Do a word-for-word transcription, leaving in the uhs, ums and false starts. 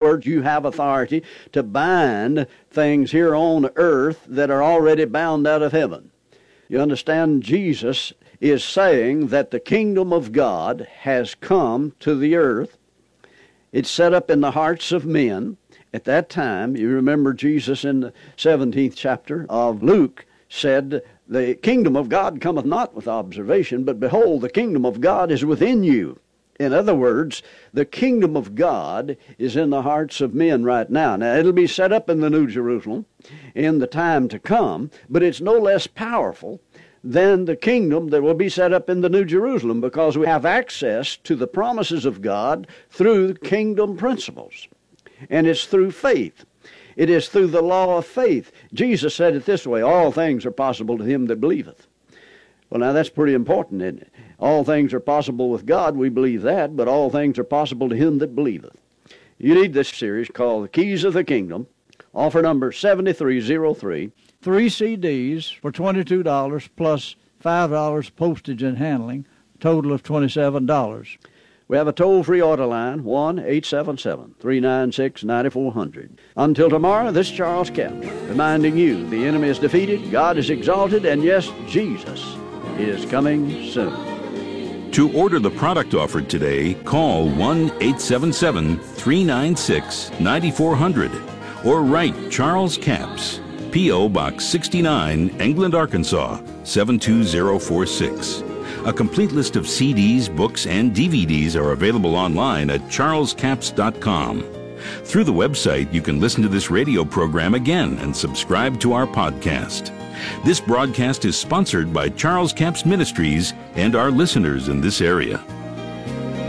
words, you have authority to bind things here on earth that are already bound out of heaven. You understand, Jesus is saying that the kingdom of God has come to the earth. It's set up in the hearts of men. At that time, you remember Jesus in the seventeenth chapter of Luke said, the kingdom of God cometh not with observation, but behold, the kingdom of God is within you. In other words, the kingdom of God is in the hearts of men right now. Now, it'll be set up in the New Jerusalem in the time to come, but it's no less powerful than the kingdom that will be set up in the New Jerusalem, because we have access to the promises of God through kingdom principles. And it's through faith. It is through the law of faith. Jesus said it this way, all things are possible to him that believeth. Well, now that's pretty important, isn't it? All things are possible with God, we believe that, but all things are possible to him that believeth. You need this series called The Keys of the Kingdom, offer number seventy-three oh three. Three C Ds for twenty-two dollars plus five dollars postage and handling, total of twenty-seven dollars. We have a toll-free order line, one eight seven seven, three nine six, nine four zero zero. Until tomorrow, this is Charles Capps, reminding you the enemy is defeated, God is exalted, and yes, Jesus is coming soon. To order the product offered today, call one eight seven seven, three nine six, nine four zero zero or write Charles Capps, P O. Box sixty-nine, England, Arkansas, seven two zero four six. A complete list of C Ds, books, and D V Ds are available online at charles capps dot com. Through the website, you can listen to this radio program again and subscribe to our podcast. This broadcast is sponsored by Charles Capps Ministries and our listeners in this area.